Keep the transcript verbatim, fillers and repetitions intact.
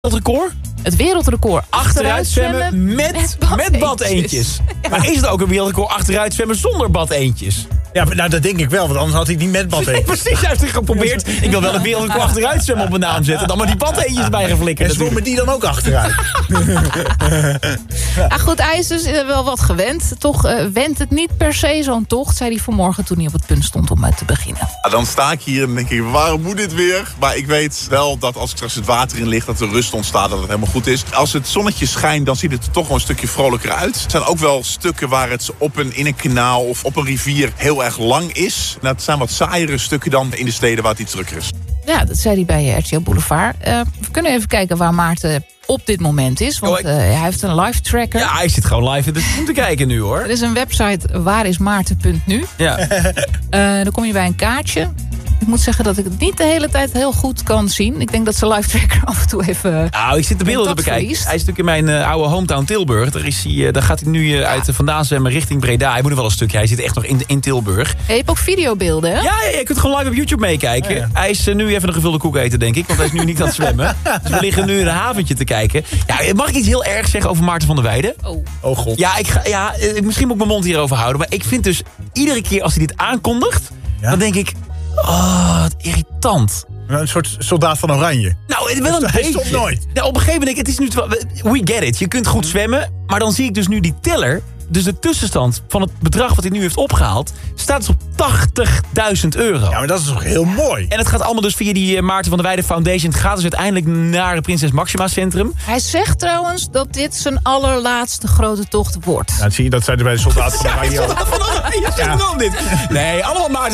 wereldrecord? Het wereldrecord Achteruit zwemmen met, met badeentjes. Met badeentjes. Ja. Maar is het ook een wereldrecord achteruit zwemmen zonder badeentjes? Ja, nou dat denk ik wel, want anders had hij niet met badeentjes. Nee, precies, hij heeft geprobeerd. Ik wil wel een wereldrecord achteruit zwemmen op mijn naam zetten. Dan maar die badeentjes bij geflikkerd. En zwommen die dan ook achteruit? Ja, goed, hij is dus wel wat gewend. Toch uh, wendt het niet per se zo'n tocht, zei hij vanmorgen toen hij op het punt stond om uh, te beginnen. Ja, dan sta ik hier en denk ik, waarom moet dit weer? Maar ik weet wel dat als ik straks het water in ligt, dat er rust ontstaat, dat het helemaal goed is. Als het zonnetje schijnt, dan ziet het er toch wel een stukje vrolijker uit. Er zijn ook wel stukken waar het op een, in een kanaal of op een rivier heel erg lang is. Nou, het zijn wat saaiere stukken dan in de steden waar het iets drukker is. Ja, dat zei hij bij R T L Boulevard. Uh, we kunnen even kijken waar Maarten op dit moment is. Want uh, hij heeft een live tracker. Ja, hij zit gewoon live in de stream te kijken nu, hoor. Er is een website waarismaarten punt nu. Ja. Uh, dan kom je bij een kaartje. Ik moet zeggen dat ik het niet de hele tijd heel goed kan zien. Ik denk dat zijn live tracker af en toe even... Nou, ik zit de beelden te bekijken. Hij is natuurlijk in mijn uh, oude hometown Tilburg. Daar, is hij, uh, daar gaat hij nu uh, uit uh, vandaan zwemmen richting Breda. Hij moet nog wel een stukje. Hij zit echt nog in, in Tilburg. Ja, je hebt ook videobeelden, hè? Ja, ja, je kunt gewoon live op YouTube meekijken. Ja, ja. Hij is uh, nu even een gevulde koek eten, denk ik. Want hij is nu niet aan het zwemmen. Dus we liggen nu in een haventje te kijken. Ja, mag ik iets heel erg zeggen over Maarten van der Weijden? Oh, oh god. Ja, ik ga, ja, misschien moet ik mijn mond hierover houden. Maar ik vind dus, iedere keer als hij dit aankondigt... Ja? Dan denk ik... Oh, wat irritant. Een soort soldaat van Oranje. Nou, wel een hij beetje. stopt nooit. Nou, op een gegeven moment, het is nu... We get it, je kunt goed zwemmen. Maar dan zie ik dus nu die teller. Dus de tussenstand van het bedrag wat hij nu heeft opgehaald... staat dus op tachtigduizend euro. Ja, maar dat is toch heel mooi. En het gaat allemaal dus via die Maarten van der Weijden Foundation. Het gaat dus uiteindelijk naar het Prinses Maxima Centrum. Hij zegt trouwens dat dit zijn allerlaatste grote tocht wordt. Nou, zie je, dat zijn er bij de soldaten van Oranje. Ja, van Oranje, ja. Dit. Nee, allemaal Maarten.